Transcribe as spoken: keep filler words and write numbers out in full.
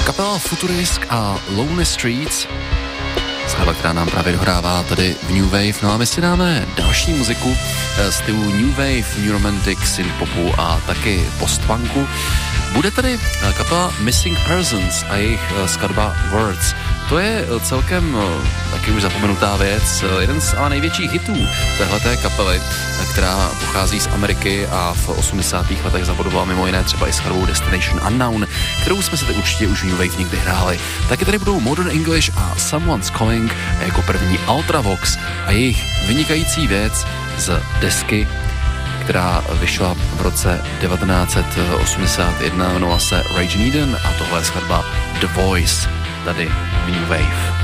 Kapela Futurisk a Lonely Streets, skladba, která nám právě dohrává tady v New Wave. No a my si dáme další muziku z stylu New Wave, New Romantic, synthpopu a taky postpunku. Bude tady kapela Missing Persons a jejich skladba Words. To je celkem taky už zapomenutá věc, jeden z největších hitů téhleté kapely, která pochází z Ameriky a v osmdesátých letech zabodovala mimo jiné třeba i s skladbou Destination Unknown, kterou jsme se teď určitě už v New Wave někdy hráli. Taky tady budou Modern English a Someone's Calling a jako první Ultravox a jejich vynikající věc z desky, která vyšla v roce devatenáct set osmdesát jedna, jmenovala se Rage Eden a tohle je skladba The Voice tady v New Wave.